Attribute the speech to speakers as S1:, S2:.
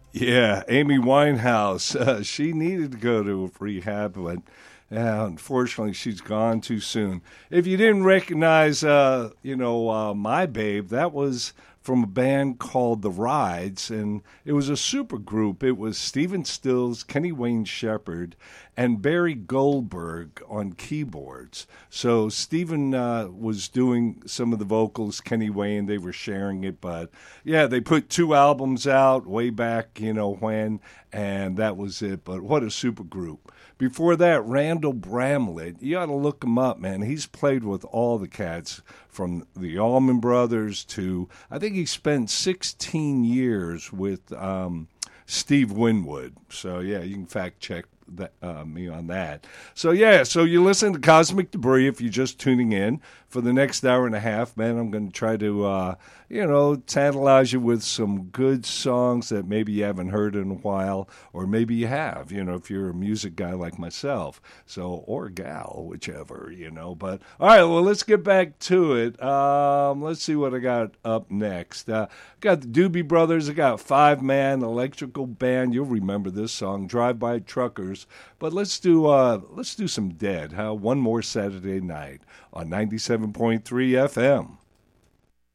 S1: Yeah, Amy Winehouse. She needed to go to rehab, but unfortunately, she's gone too soon. If you didn't recognize, My Babe, that was from a band called The Rides, and it was a super group. It was Stephen Stills, Kenny Wayne Shepherd, and Barry Goldberg on keyboards. So Stephen was doing some of the vocals, Kenny Wayne, they were sharing it, but yeah, they put two albums out way back, when, and that was it. But what a super group. Before that, Randall Bramlett. You ought to look him up, man. He's played with all the cats from the Allman Brothers to, I think he spent 16 years with Steve Winwood. So, yeah, you can fact check me on that. So, yeah, so you listen to Cosmic Debris if you're just tuning in. For the next hour and a half, man, I'm going to try to, tantalize you with some good songs that maybe you haven't heard in a while, or maybe you have, if you're a music guy like myself. So, or gal, whichever, But, all right, well, let's get back to it. Let's see what I got up next. Got the Doobie Brothers. I got Five-Man Electrical Band. You'll remember this song, Drive-By Truckers. But let's do some Dead. One more Saturday night on 97.3 FM.